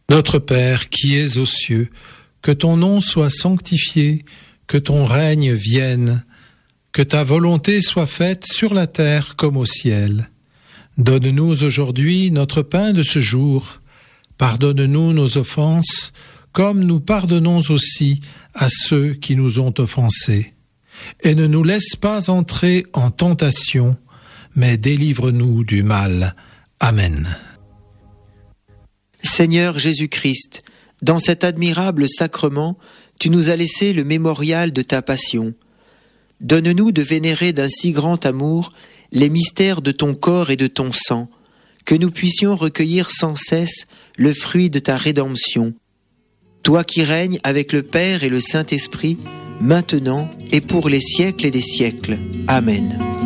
Notre Père qui es aux cieux, que ton nom soit sanctifié, que ton règne vienne, que ta volonté soit faite sur la terre comme au ciel. Donne-nous aujourd'hui notre pain de ce jour. Pardonne-nous nos offenses, comme nous pardonnons aussi à ceux qui nous ont offensés. Et ne nous laisse pas entrer en tentation, mais délivre-nous du mal. Amen. Seigneur Jésus-Christ, dans cet admirable sacrement, tu nous as laissé le mémorial de ta passion. Donne-nous de vénérer d'un si grand amour les mystères de ton corps et de ton sang, que nous puissions recueillir sans cesse le fruit de ta rédemption. Toi qui règnes avec le Père et le Saint-Esprit, maintenant et pour les siècles et des siècles. Amen.